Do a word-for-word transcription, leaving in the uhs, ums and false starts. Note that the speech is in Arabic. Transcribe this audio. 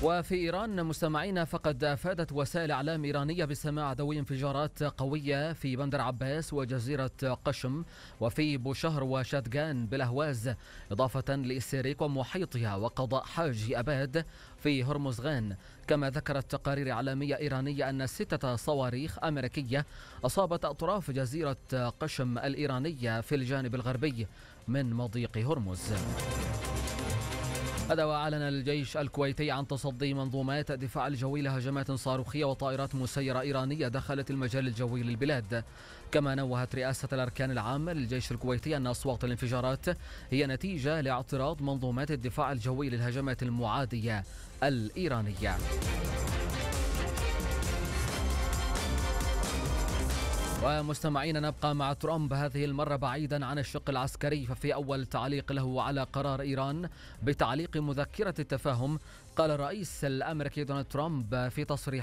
وفي إيران مستمعين، فقد أفادت وسائل إعلام إيرانية بسماع دوي انفجارات قوية في بندر عباس وجزيرة قشم وفي بوشهر وشادقان بالأهواز، إضافة لإسيريك ومحيطها وقضاء حاج أباد في هرمزغان. كما ذكرت تقارير إعلامية إيرانية أن ستة صواريخ أمريكية أصابت أطراف جزيرة قشم الإيرانية في الجانب الغربي من مضيق هرمز. هذا وأعلن الجيش الكويتي عن تصدي منظومات الدفاع الجوي لهجمات صاروخية وطائرات مسيرة إيرانية دخلت المجال الجوي للبلاد. كما نوهت رئاسة الأركان العامة للجيش الكويتي أن أصوات الانفجارات هي نتيجة لاعتراض منظومات الدفاع الجوي للهجمات المعادية الإيرانية. ومستمعين، نبقى مع ترامب هذه المرة بعيدا عن الشق العسكري. ففي أول تعليق له على قرار إيران بتعليق مذكرة التفاهم، قال الرئيس الأمريكي دونالد ترامب في تصريح